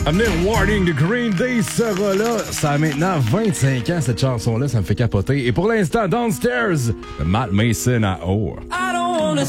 Amener Warning de Green Day sera là. Ça a maintenant 25 ans, cette chanson-là. Ça me fait capoter. Et pour l'instant, Downstairs, de Matt Mason à Or.